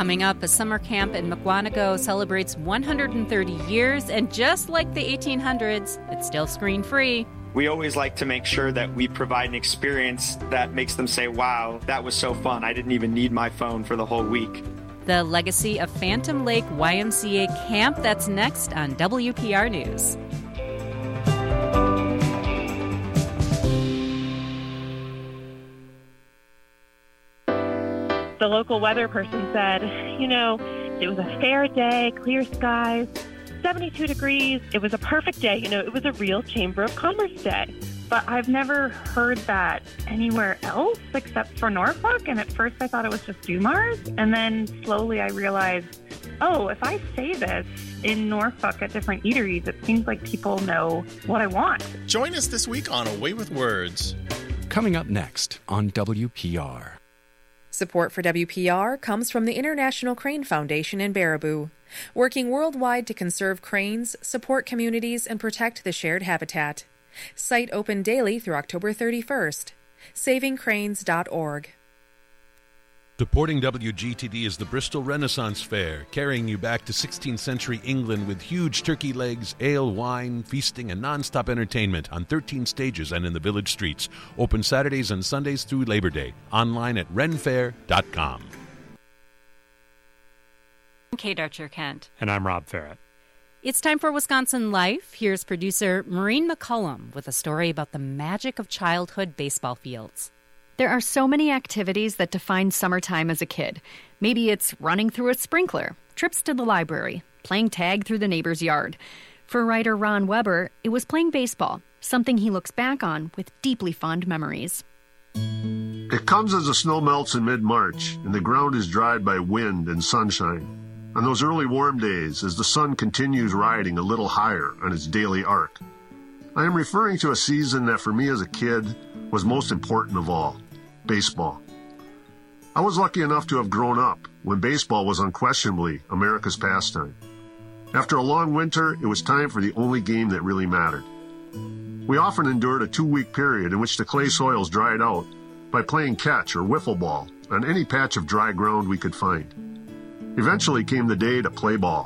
Coming up, a summer camp in Mukwonago celebrates 130 years, and just like the 1800s, it's still screen-free. We always like to make sure that we provide an experience that makes them say, wow, that was so fun. I didn't even need my phone for the whole week. The legacy of Phantom Lake YMCA Camp, that's next on WPR News. The local weather person said, it was a fair day, clear skies, 72 degrees. It was a perfect day. It was a real Chamber of Commerce day. But I've never heard that anywhere else except for Norfolk. And at first I thought it was just Dumars. And then slowly I realized, if I say this in Norfolk at different eateries, it seems like people know what I want. Join us this week on Away with Words. Coming up next on WPR. Support for WPR comes from the International Crane Foundation in Baraboo, working worldwide to conserve cranes, support communities, and protect the shared habitat. Site open daily through October 31st. SavingCranes.org. Supporting WGTD is the Bristol Renaissance Fair, carrying you back to 16th century England with huge turkey legs, ale, wine, feasting, and non-stop entertainment on 13 stages and in the village streets. Open Saturdays and Sundays through Labor Day. Online at renfair.com. I'm Kate Archer-Kent. And I'm Rob Farrett. It's time for Wisconsin Life. Here's producer Maureen McCullum with a story about the magic of childhood baseball fields. There are so many activities that define summertime as a kid. Maybe it's running through a sprinkler, trips to the library, playing tag through the neighbor's yard. For writer Ron Weber, it was playing baseball, something he looks back on with deeply fond memories. It comes as the snow melts in mid-March and the ground is dried by wind and sunshine. On those early warm days, as the sun continues riding a little higher on its daily arc. I am referring to a season that for me as a kid was most important of all. Baseball. I was lucky enough to have grown up when baseball was unquestionably America's pastime. After a long winter, it was time for the only game that really mattered. We often endured a 2-week period in which the clay soils dried out by playing catch or wiffle ball on any patch of dry ground we could find. Eventually came the day to play ball.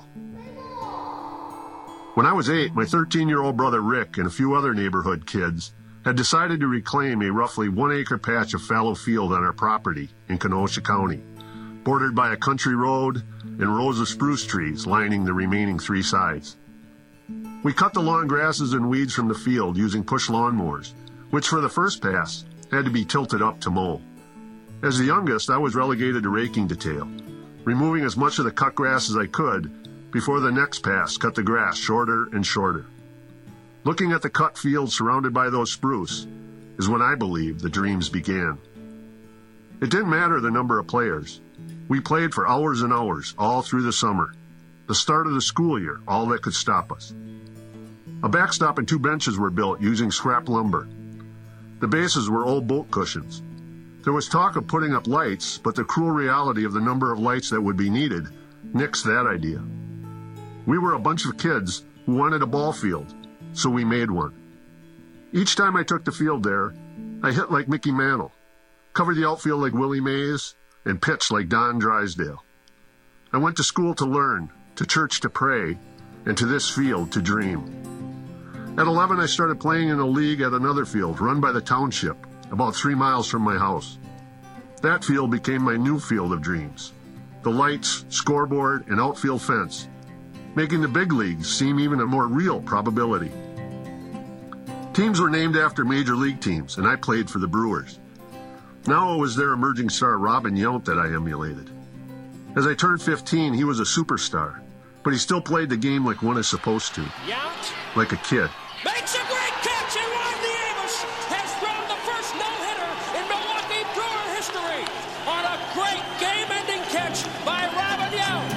When I was 8, my 13-year-old brother Rick and a few other neighborhood kids had decided to reclaim a roughly 1-acre patch of fallow field on our property in Kenosha County, bordered by a country road and rows of spruce trees lining the remaining 3 sides. We cut the long grasses and weeds from the field using push lawnmowers, which for the first pass had to be tilted up to mow. As the youngest, I was relegated to raking detail, removing as much of the cut grass as I could before the next pass cut the grass shorter and shorter. Looking at the cut field surrounded by those spruce is when I believe the dreams began. It didn't matter the number of players. We played for hours and hours all through the summer, the start of the school year, all that could stop us. A backstop and 2 benches were built using scrap lumber. The bases were old boat cushions. There was talk of putting up lights, but the cruel reality of the number of lights that would be needed nixed that idea. We were a bunch of kids who wanted a ball field, so we made one. Each time I took the field there, I hit like Mickey Mantle, covered the outfield like Willie Mays, and pitched like Don Drysdale. I went to school to learn, to church to pray, and to this field to dream. At 11, I started playing in a league at another field run by the township, about 3 miles from my house. That field became my new field of dreams. The lights, scoreboard, and outfield fence, making the big leagues seem even a more real probability. Teams were named after major league teams, and I played for the Brewers. Now it was their emerging star Robin Yount that I emulated. As I turned 15, he was a superstar, but he still played the game like one is supposed to. Yount like a kid. Makes a great catch, and Rodney Amos has thrown the first no-hitter in Milwaukee Brewer history on a great game-ending catch by Robin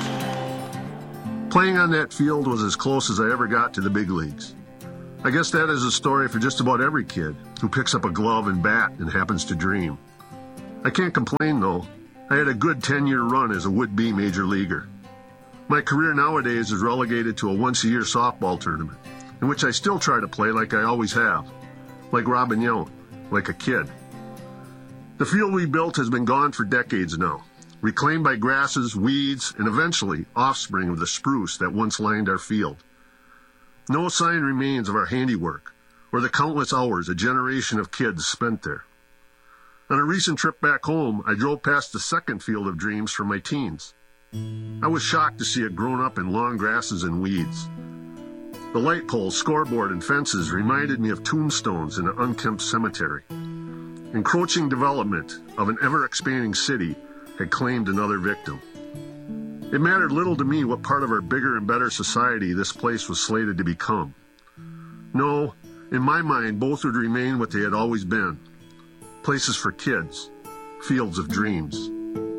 Yount. Playing on that field was as close as I ever got to the big leagues. I guess that is a story for just about every kid who picks up a glove and bat and happens to dream. I can't complain, though. I had a good 10-year run as a would-be major leaguer. My career nowadays is relegated to a once-a-year softball tournament, in which I still try to play like I always have, like Robin Yount, like a kid. The field we built has been gone for decades now. reclaimed by grasses, weeds, and eventually offspring of the spruce that once lined our field. No sign remains of our handiwork or the countless hours a generation of kids spent there. On a recent trip back home, I drove past the second Field of Dreams from my teens. I was shocked to see it grown up in long grasses and weeds. The light poles, scoreboard, and fences reminded me of tombstones in an unkempt cemetery. Encroaching development of an ever-expanding city had claimed another victim. It mattered little to me what part of our bigger and better society this place was slated to become. No, in my mind, both would remain what they had always been. Places for kids, fields of dreams.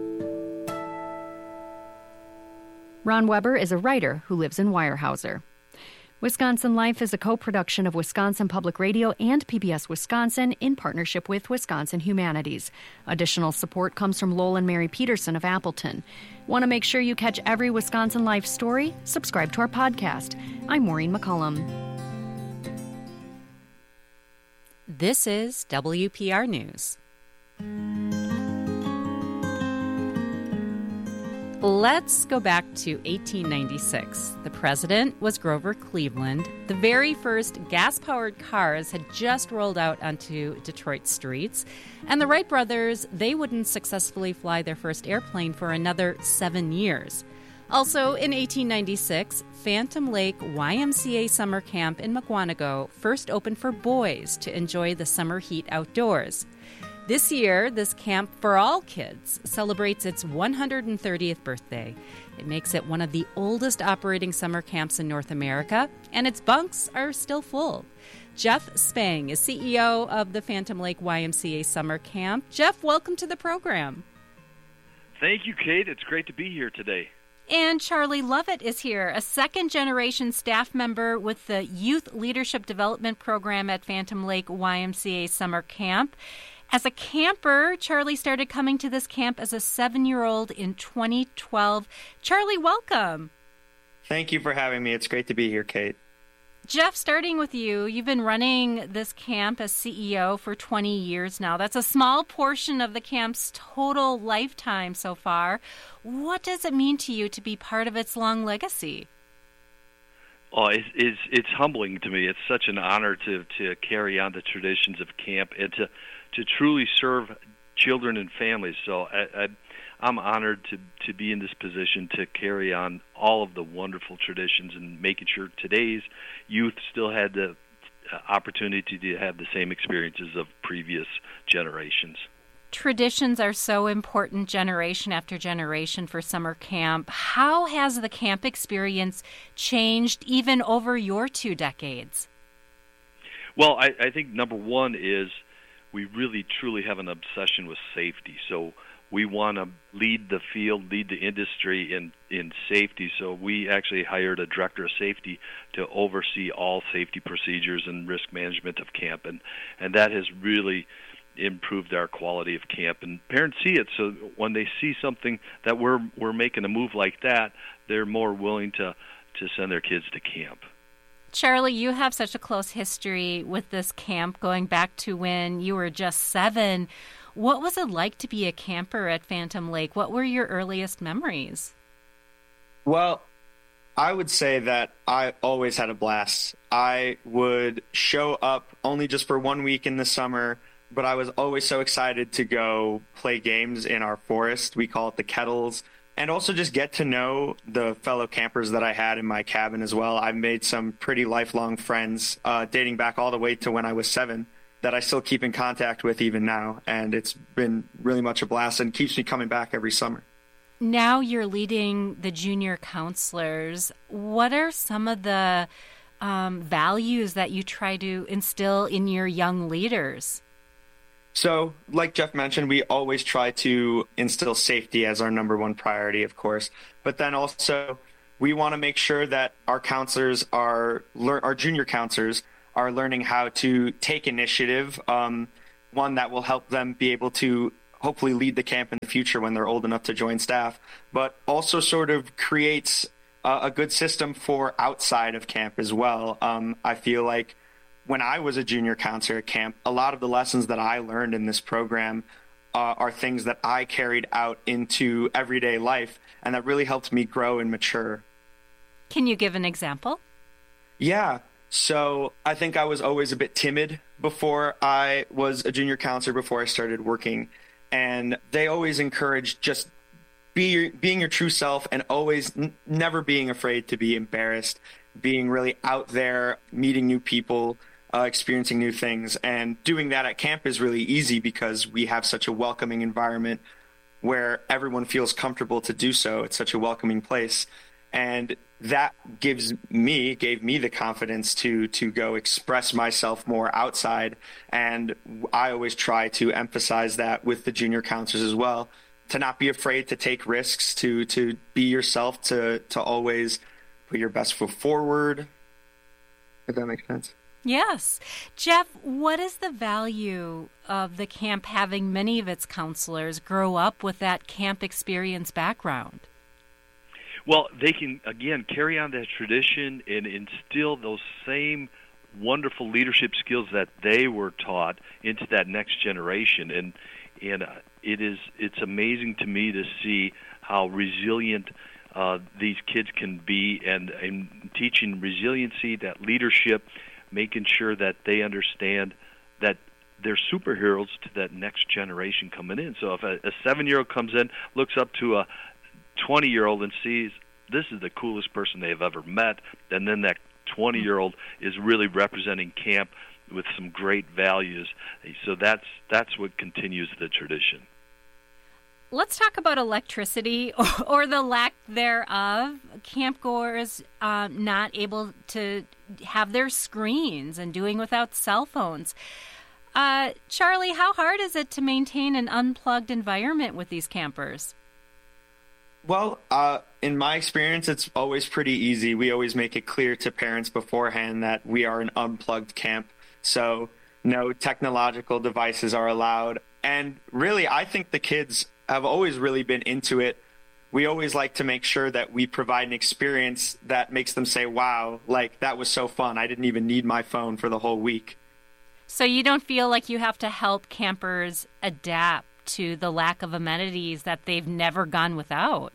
Ron Weber is a writer who lives in Weyerhaeuser. Wisconsin Life is a co-production of Wisconsin Public Radio and PBS Wisconsin in partnership with Wisconsin Humanities. Additional support comes from Lowell and Mary Peterson of Appleton. Want to make sure you catch every Wisconsin Life story? Subscribe to our podcast. I'm Maureen McCullum. This is WPR News. Let's go back to 1896. The president was Grover Cleveland. The very first gas-powered cars had just rolled out onto Detroit streets. And the Wright brothers, they wouldn't successfully fly their first airplane for another 7 years. Also, in 1896, Phantom Lake YMCA Summer Camp in Mukwonago first opened for boys to enjoy the summer heat outdoors. This year, this camp for all kids celebrates its 130th birthday. It makes it one of the oldest operating summer camps in North America, and its bunks are still full. Jeff Spang is CEO of the Phantom Lake YMCA Summer Camp. Jeff, welcome to the program. Thank you, Kate. It's great to be here today. And Charlie Lovett is here, a second-generation staff member with the Youth Leadership Development Program at Phantom Lake YMCA Summer Camp. As a camper, Charlie started coming to this camp as a 7-year-old in 2012. Charlie, welcome. Thank you for having me. It's great to be here, Kate. Jeff, starting with you, you've been running this camp as CEO for 20 years now. That's a small portion of the camp's total lifetime so far. What does it mean to you to be part of its long legacy? Oh, it's humbling to me. It's such an honor to carry on the traditions of camp and to truly serve children and families. So I'm honored to be in this position to carry on all of the wonderful traditions and making sure today's youth still had the opportunity to have the same experiences of previous generations. Traditions are so important generation after generation for summer camp. How has the camp experience changed even over your 2 decades? Well, I think number one is we really truly have an obsession with safety. So we want to lead the field, lead the industry in safety. So we actually hired a director of safety to oversee all safety procedures and risk management of camp. And that has really improved our quality of camp. And parents see it, so when they see something that we're making a move like that, they're more willing to send their kids to camp. Charlie, you have such a close history with this camp going back to when you were just 7. What was it like to be a camper at Phantom Lake? What were your earliest memories? Well, I would say that I always had a blast. I would show up only just for 1 week in the summer, but I was always so excited to go play games in our forest. We call it the Kettles. And also just get to know the fellow campers that I had in my cabin as well. I've made some pretty lifelong friends dating back all the way to when I was 7 that I still keep in contact with even now. And it's been really much a blast and keeps me coming back every summer. Now you're leading the junior counselors. What are some of the values that you try to instill in your young leaders? So, like Jeff mentioned, we always try to instill safety as our number one priority, of course. But then also, we want to make sure that our counselors our junior counselors are learning how to take initiative, one that will help them be able to hopefully lead the camp in the future when they're old enough to join staff, but also sort of creates a good system for outside of camp as well. I feel like when I was a junior counselor at camp, a lot of the lessons that I learned in this program are things that I carried out into everyday life, and that really helped me grow and mature. Can you give an example? Yeah. So I think I was always a bit timid before I was a junior counselor, before I started working. And they always encouraged just being your true self, and always never being afraid to be embarrassed, being really out there, meeting new people, experiencing new things. And doing that at camp is really easy because we have such a welcoming environment where everyone feels comfortable to do so. It's such a welcoming place. And that gave me the confidence to go express myself more outside. And I always try to emphasize that with the junior counselors as well, to not be afraid to take risks, to be yourself, to always put your best foot forward, if that makes sense. Yes. Jeff, what is the value of the camp having many of its counselors grow up with that camp experience background? Well, they can, again, carry on that tradition and instill those same wonderful leadership skills that they were taught into that next generation. And it's amazing to me to see how resilient these kids can be, and teaching resiliency, that leadership, making sure that they understand that they're superheroes to that next generation coming in. So if a 7-year-old comes in, looks up to a 20-year-old and sees this is the coolest person they've ever met, and then that 20-year-old is really representing camp with some great values. So that's what continues the tradition. Let's talk about electricity or the lack thereof. Campgoers not able to have their screens and doing without cell phones. Charlie, how hard is it to maintain an unplugged environment with these campers? Well, in my experience, it's always pretty easy. We always make it clear to parents beforehand that we are an unplugged camp, so no technological devices are allowed. And really, I think the kids have always really been into it. We always like to make sure that we provide an experience that makes them say, wow, like that was so fun. I didn't even need my phone for the whole week. So you don't feel like you have to help campers adapt to the lack of amenities that they've never gone without?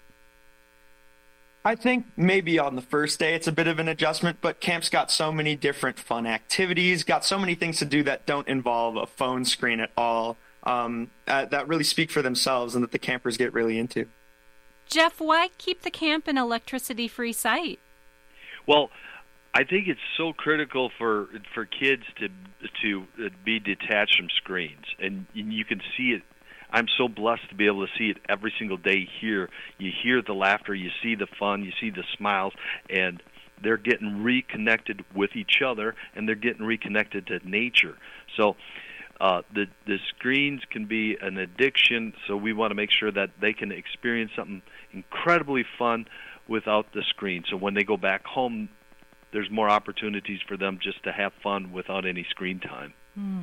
I think maybe on the first day it's a bit of an adjustment, but camp's got so many different fun activities, got so many things to do that don't involve a phone screen at all, that really speak for themselves and that the campers get really into. Jeff, why keep the camp an electricity-free site? Well, I think it's so critical for kids to be detached from screens, and you can see it. I'm so blessed to be able to see it every single day here. You hear the laughter, you see the fun, you see the smiles, and they're getting reconnected with each other, and they're getting reconnected to nature. So the screens can be an addiction, so we want to make sure that they can experience something incredibly fun without the screen. So when they go back home, there's more opportunities for them just to have fun without any screen time.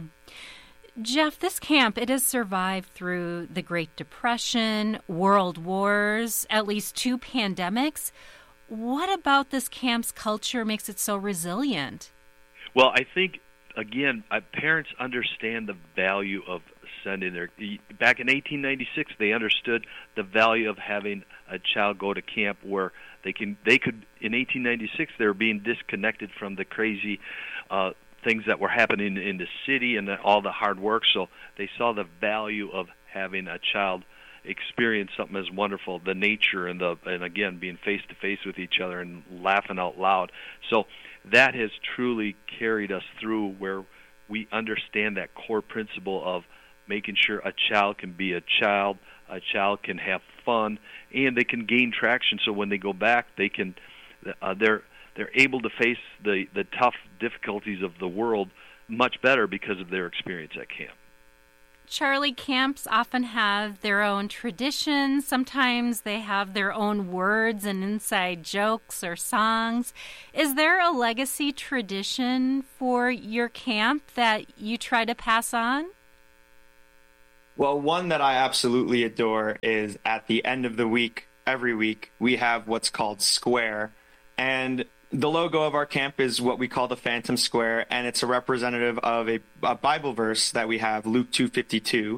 Jeff, this camp, it has survived through the Great Depression, world wars, at least 2 pandemics. What about this camp's culture makes it so resilient? Well, I think, again, parents understand the value of sending their... Back in 1896, they understood the value of having a child go to camp where they could, in 1896, they were being disconnected from the crazy things that were happening in the city and all the hard work. So they saw the value of having a child experience something as wonderful, the nature and again, being face to face with each other and laughing out loud. So that has truly carried us through where we understand that core principle of making sure a child can be a child can have fun, and they can gain traction. So when they go back, they can, they're able to face the tough difficulties of the world much better because of their experience at camp. Charlie, camps often have their own traditions. Sometimes they have their own words and inside jokes or songs. Is there a legacy tradition for your camp that you try to pass on? Well, one that I absolutely adore is at the end of the week, every week, we have what's called Square. And the logo of our camp is what we call the Phantom Square, and it's a representative of a Bible verse that we have, Luke 2:52.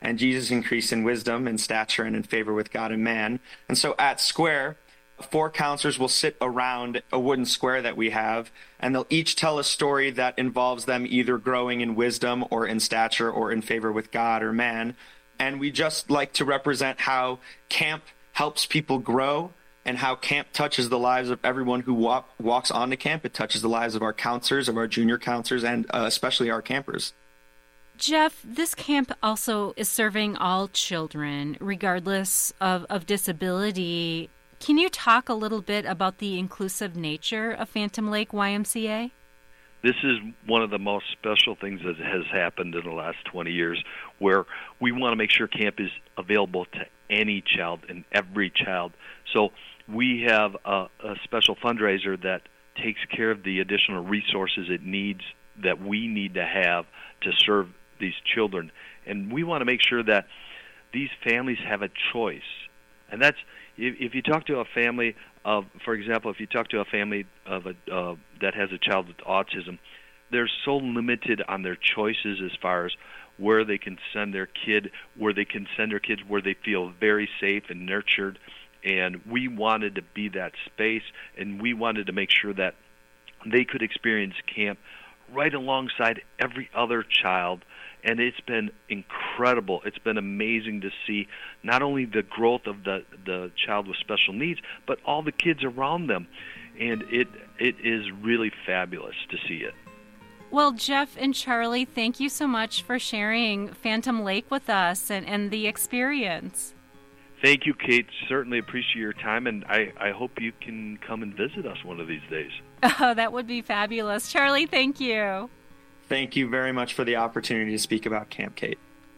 and Jesus increased in wisdom and stature and in favor with God and man. And so at Square, 4 counselors will sit around a wooden square that we have, and they'll each tell a story that involves them either growing in wisdom or in stature or in favor with God or man. And we just like to represent how camp helps people grow and how camp touches the lives of everyone who walks onto camp. It touches the lives of our counselors, of our junior counselors, and especially our campers. Jeff, this camp also is serving all children, regardless of disability. Can you talk a little bit about the inclusive nature of Phantom Lake YMCA? This is one of the most special things that has happened in the last 20 years, where we want to make sure camp is available to any child and every child. So we have a special fundraiser that takes care of the additional resources that we need to have to serve these children. And we want to make sure that these families have a choice. And that's, if you talk to a family of, for example, if you talk to a family of that has a child with autism, they're so limited on their choices as far as where they can send their kid, where they can send their kids where they feel very safe and nurtured. And we wanted to be that space, and we wanted to make sure that they could experience camp right alongside every other child. And it's been incredible. It's been amazing to see not only the growth of the child with special needs, but all the kids around them. And it is really fabulous to see it. Well, Jeff and Charlie, thank you so much for sharing Phantom Lake with us and the experience. Thank you, Kate. Certainly appreciate your time, and I hope you can come and visit us one of these days. Oh, that would be fabulous. Charlie, thank you. Thank you very much for the opportunity to speak about Camp Kate.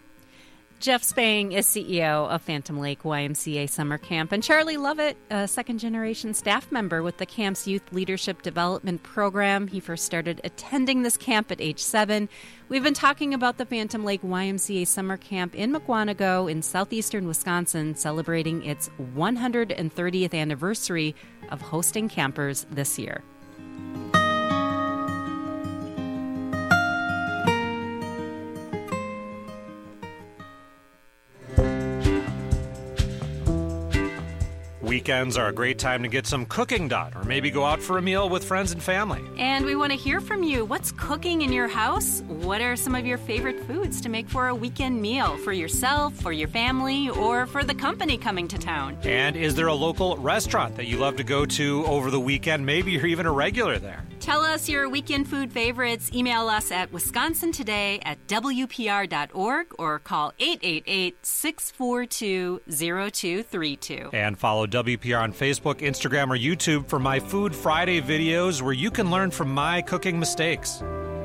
Jeff Spang is CEO of Phantom Lake YMCA Summer Camp, and Charlie Lovett, a second-generation staff member with the camp's Youth Leadership Development Program. He first started attending this camp at age 7. We've been talking about the Phantom Lake YMCA Summer Camp in Mukwonago in southeastern Wisconsin, celebrating its 130th anniversary of hosting campers this year. Weekends are a great time to get some cooking done, or maybe go out for a meal with friends and family. And we want to hear from you. What's cooking in your house? What are some of your favorite foods to make for a weekend meal for yourself, for your family, or for the company coming to town? And is there a local restaurant that you love to go to over the weekend? Maybe you're even a regular there. Tell us your weekend food favorites. Email us at wisconsintoday@wpr.org or call 888-642-0232. And follow WPR on Facebook, Instagram, or YouTube for my Food Friday videos where you can learn from my cooking mistakes.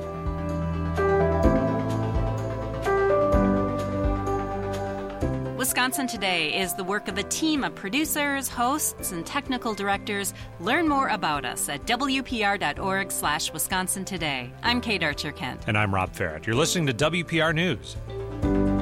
Wisconsin Today is the work of a team of producers, hosts, and technical directors. Learn more about us at WPR.org/Wisconsin Today. I'm Kate Archer-Kent. And I'm Rob Farrett. You're listening to WPR News.